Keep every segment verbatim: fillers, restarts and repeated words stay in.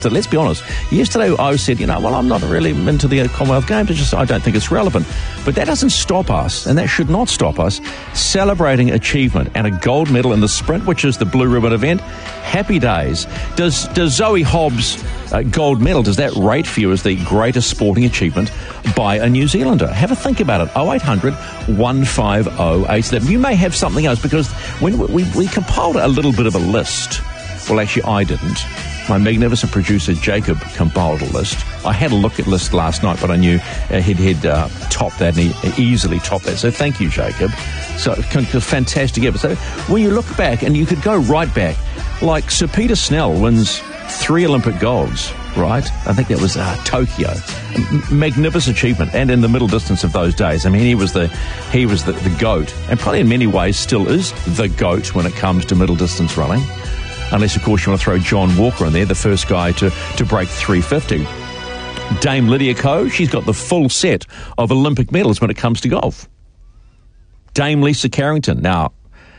So let's be honest. Yesterday I said, you know, well, I'm not really into the Commonwealth Games. It's just I don't think it's relevant. But that doesn't stop us, and that should not stop us, celebrating achievement and a gold medal in the sprint, which is the Blue Ribbon event. Happy days. Does does Zoe Hobbs' uh, gold medal, does that rate for you as the greatest sporting achievement by a New Zealander? Have a think about it. oh eight hundred, one five oh, eight seven. You may have something else, because when we, we compiled a little bit of a list. Well, actually, I didn't. My magnificent producer, Jacob, compiled a list. I had a look at list last night, but I knew uh, he'd, he'd uh, top that, and he easily topped that. So thank you, Jacob. So fantastic episode. When you look back, and you could go right back, like Sir Peter Snell wins three Olympic golds, right? I think that was uh, Tokyo. M- magnificent achievement, and in the middle distance of those days. I mean, he was the he was the, the GOAT, and probably in many ways still is the GOAT when it comes to middle distance running. Unless, of course, you want to throw John Walker in there, the first guy to, to break three fifty. Dame Lydia Ko, she's got the full set of Olympic medals when it comes to golf. Dame Lisa Carrington. Now,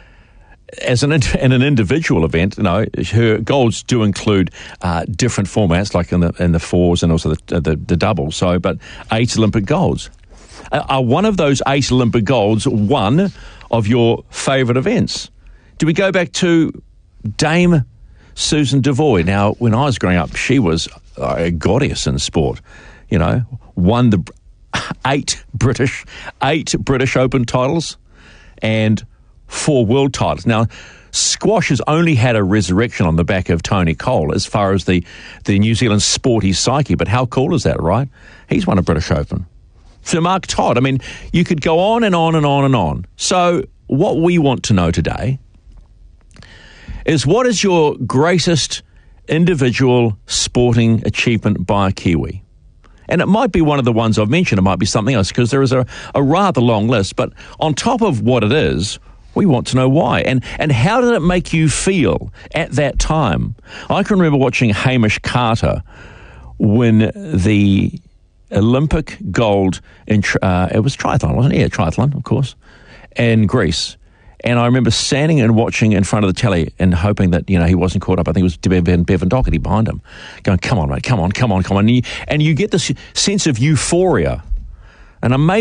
as an in an individual event, you know, her golds do include uh, different formats, like in the in the fours and also the the, the doubles. So, but eight Olympic golds. Uh, are one of those eight Olympic golds one of your favourite events? Do we go back to Dame Susan Devoy? Now, when I was growing up, she was a goddess in sport. You know, won the eight British, eight British Open titles and four world titles. Now, squash has only had a resurrection on the back of Tony Cole as far as the, the New Zealand sporty psyche. But how cool is that, right? He's won a British Open. Sir Mark Todd. I mean, you could go on and on and on and on. So what we want to know today is, what is your greatest individual sporting achievement by a Kiwi? And it might be one of the ones I've mentioned. It might be something else, because there is a, a rather long list. But on top of what it is, we want to know why. And and how did it make you feel at that time? I can remember watching Hamish Carter win the Olympic gold in, uh, it was triathlon, wasn't it? Yeah, triathlon, of course, in Greece. And I remember standing and watching in front of the telly and hoping that, you know, he wasn't caught up. I think it was Bevan, Bevan Doherty behind him, going, come on, mate, come on, come on, come on. And you, and you get this sense of euphoria. And amazing.